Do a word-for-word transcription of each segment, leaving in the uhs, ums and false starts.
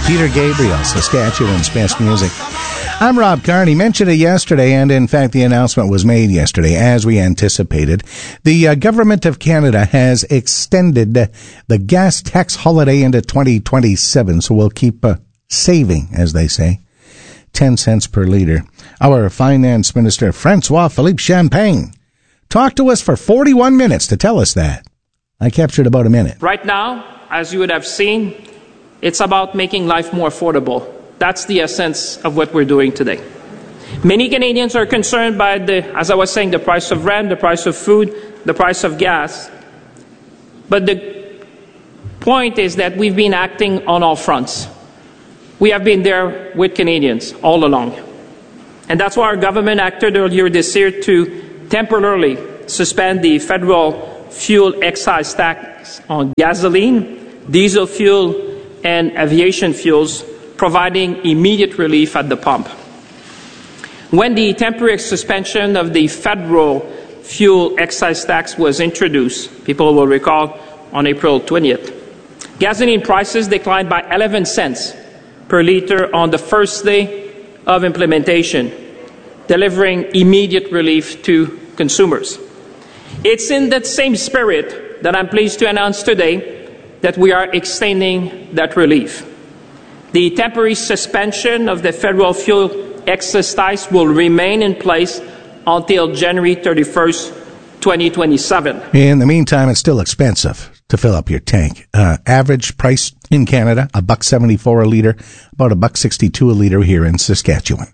Peter Gabriel, Saskatchewan's best music. I'm Rob Carney. Mentioned it yesterday, and in fact the announcement was made yesterday, as we anticipated. The uh, Government of Canada has extended the gas tax holiday into twenty twenty-seven, so we'll keep uh, saving, as they say, ten cents per litre. Our Finance Minister, Francois-Philippe Champagne, talked to us for forty-one minutes to tell us that. I captured about a minute. Right now, as you would have seen, it's about making life more affordable. That's the essence of what we're doing today. Many Canadians are concerned by the, as I was saying, the price of rent, the price of food, the price of gas. But the point is that we've been acting on all fronts. We have been there with Canadians all along. And that's why our government acted earlier this year to temporarily suspend the federal fuel excise tax on gasoline, diesel fuel, and aviation fuels, providing immediate relief at the pump. When the temporary suspension of the federal fuel excise tax was introduced, people will recall, on April twentieth, gasoline prices declined by eleven cents per litre on the first day of implementation, delivering immediate relief to consumers. It's in that same spirit that I'm pleased to announce today that we are extending that relief. The temporary suspension of the federal fuel excise tax will remain in place until January thirty-first, twenty twenty-seven. In the meantime, it's still expensive to fill up your tank. Uh, average price in Canada, a buck seventy-four a litre, about a buck sixty-two a litre here in Saskatchewan.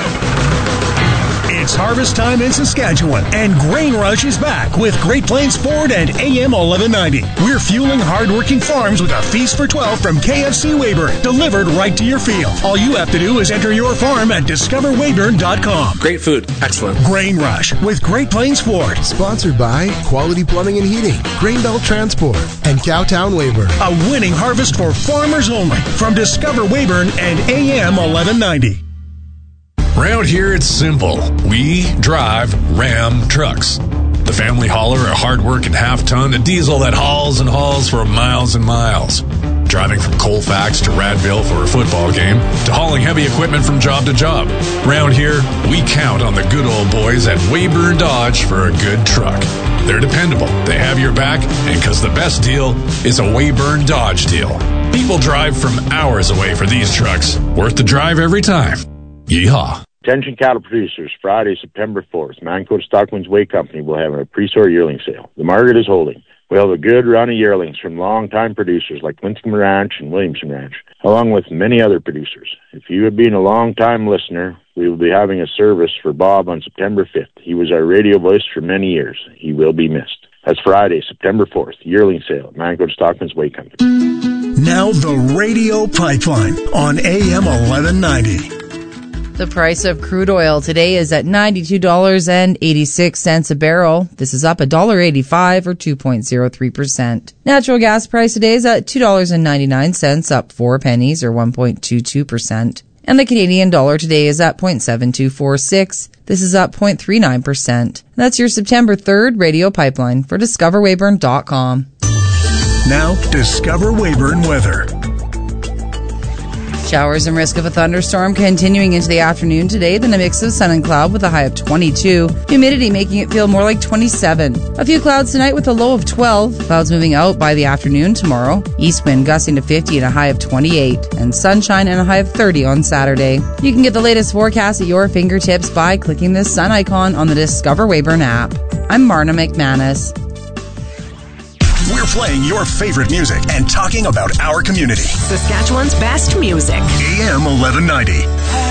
It's harvest time in Saskatchewan, and Grain Rush is back with Great Plains Ford and A M eleven ninety. We're fueling hard-working farms with a feast for twelve from K F C Weyburn, delivered right to your field. All you have to do is enter your farm at discover weyburn dot com. Great food. Excellent. Grain Rush with Great Plains Ford. Sponsored by Quality Plumbing and Heating, Grainbelt Transport, and Cowtown Weyburn. A winning harvest for farmers only from Discover Weyburn and A M eleven ninety. Around here, it's simple. We drive Ram trucks. The family hauler, a hard-working half-ton, a diesel that hauls and hauls for miles and miles. Driving from Colfax to Radville for a football game, to hauling heavy equipment from job to job. Around here, we count on the good old boys at Weyburn Dodge for a good truck. They're dependable, they have your back, and because the best deal is a Weyburn Dodge deal. People drive from hours away for these trucks. Worth the drive every time. Yeehaw. Attention cattle producers, Friday, September fourth, Mancota Stockman's Whey Company will have a pre-sore yearling sale. The market is holding. We'll have a good run of yearlings from long-time producers like Lincecum Ranch and Williamson Ranch, along with many other producers. If you have been a long-time listener, we will be having a service for Bob on September fifth. He was our radio voice for many years. He will be missed. That's Friday, September fourth, yearling sale at Mancota Stockman's Whey Company. Now the Radio Pipeline on A M eleven ninety. The price of crude oil today is at ninety-two dollars and eighty-six cents a barrel. This is up one dollar eighty-five or two point zero three percent. Natural gas price today is at two dollars and ninety-nine cents, up four pennies or one point two two percent. And the Canadian dollar today is at zero point seven two four six. This is up zero point three nine percent. That's your September third Radio Pipeline for discover weyburn dot com. Now, Discover Weyburn weather. Showers and risk of a thunderstorm continuing into the afternoon today, then a mix of sun and cloud with a high of twenty-two. Humidity making it feel more like twenty-seven. A few clouds tonight with a low of twelve. Clouds moving out by the afternoon tomorrow. East wind gusting to fifty and a high of twenty-eight. And sunshine and a high of thirty on Saturday. You can get the latest forecast at your fingertips by clicking the sun icon on the Discover Weyburn app. I'm Marna McManus. We're playing your favorite music and talking about our community. Saskatchewan's best music. A M eleven ninety.